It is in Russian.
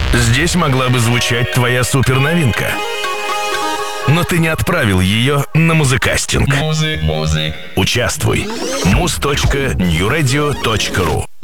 Здесь могла бы звучать твоя суперновинка. Но ты не отправил ее на музыкастинг. Участвуй. muz.newradio.ru